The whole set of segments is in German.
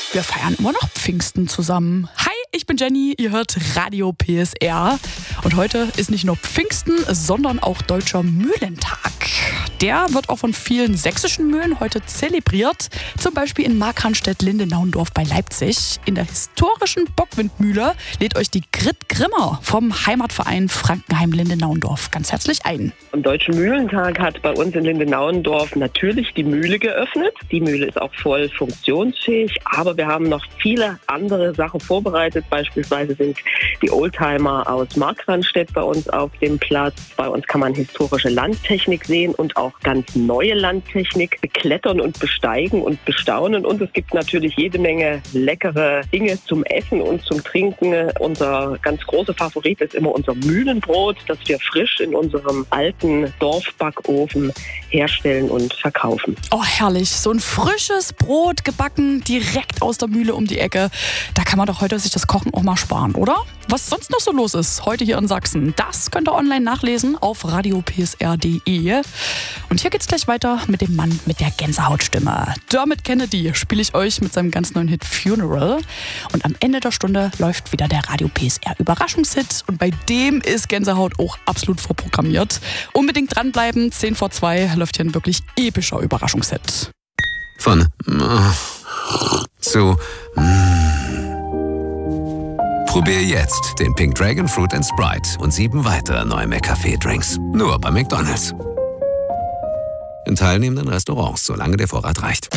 Wir feiern immer noch Pfingsten zusammen. Hi, ich bin Jenny, ihr hört Radio PSR. Und heute ist nicht nur Pfingsten, sondern auch Deutscher Mühlentag. Der wird auch von vielen sächsischen Mühlen heute zelebriert. Zum Beispiel in Markranstädt-Lindenauendorf bei Leipzig. In der historischen Bockwindmühle lädt euch die Grit Grimmer vom Heimatverein Frankenheim-Lindenauendorf ganz herzlich ein. Am Deutschen Mühlentag hat bei uns in Lindenauendorf natürlich die Mühle geöffnet. Die Mühle ist auch voll funktionsfähig, aber wir haben noch viele andere Sachen vorbereitet. Beispielsweise sind die Oldtimer aus Markranstädt bei uns auf dem Platz. Bei uns kann man historische Landtechnik sehen und auch ganz neue Landtechnik beklettern und besteigen und bestaunen. Und es gibt natürlich jede Menge leckere Dinge zum Essen und zum Trinken. Unser ganz großer Favorit ist immer unser Mühlenbrot, das wir frisch in unserem alten Dorfbackofen herstellen und verkaufen. Oh, herrlich. So ein frisches Brot gebacken, direkt aus der Mühle um die Ecke. Da kann man doch heute sich das Kochen auch mal sparen, oder? Was sonst noch so los ist heute hier in Sachsen, das könnt ihr online nachlesen auf radiopsr.de. Und hier geht's gleich weiter mit dem Mann mit der Gänsehautstimme. Dermot Kennedy spiele ich euch mit seinem ganz neuen Hit Funeral. Und am Ende der Stunde läuft wieder der Radio PSR Überraschungshit. Und bei dem ist Gänsehaut auch absolut vorprogrammiert. Unbedingt dranbleiben, 2:10 läuft hier ein wirklich epischer Überraschungshit. Von zu Probier jetzt den Pink Dragon Fruit & Sprite und 7 weitere neue McCafé-Drinks. Nur bei McDonald's. In teilnehmenden Restaurants, solange der Vorrat reicht.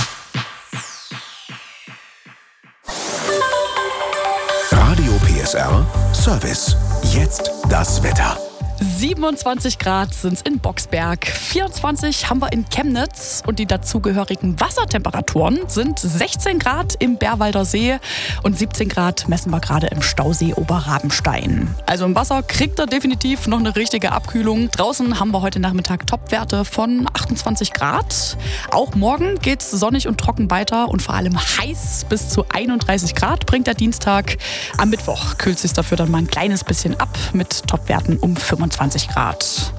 Radio PSR Service. Jetzt das Wetter. 27 Grad sind es in Boxberg, 24 haben wir in Chemnitz und die dazugehörigen Wassertemperaturen sind 16 Grad im Bärwalder See und 17 Grad messen wir gerade im Stausee Oberrabenstein. Also im Wasser kriegt er definitiv noch eine richtige Abkühlung. Draußen haben wir heute Nachmittag Topwerte von 28 Grad. Auch morgen geht's sonnig und trocken weiter und vor allem heiß bis zu 31 Grad bringt der Dienstag. Am Mittwoch kühlt es sich dafür dann mal ein kleines bisschen ab mit Topwerten um 25 Grad.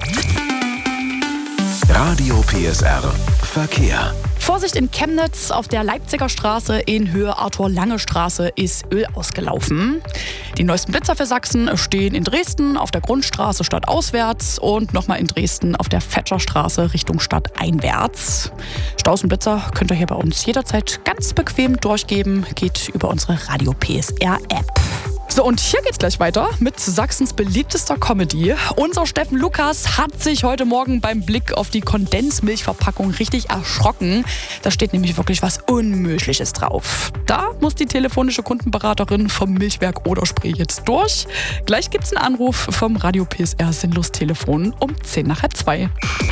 Radio PSR Verkehr. Vorsicht in Chemnitz, auf der Leipziger Straße in Höhe Arthur-Lange-Straße ist Öl ausgelaufen. Die neuesten Blitzer für Sachsen stehen in Dresden auf der Grundstraße stadtauswärts und nochmal in Dresden auf der Fetscherstraße Richtung stadteinwärts. Staus und Blitzer könnt ihr hier bei uns jederzeit ganz bequem durchgeben, geht über unsere Radio PSR-App. So, und hier geht's gleich weiter mit Sachsens beliebtester Comedy. Unser Steffen Lukas hat sich heute Morgen beim Blick auf die Kondensmilchverpackung richtig erschrocken. Da steht nämlich wirklich was Unmögliches drauf. Da muss die telefonische Kundenberaterin vom Milchwerk Oderspree jetzt durch. Gleich gibt's einen Anruf vom Radio PSR Sinnlos Telefon um 2:10.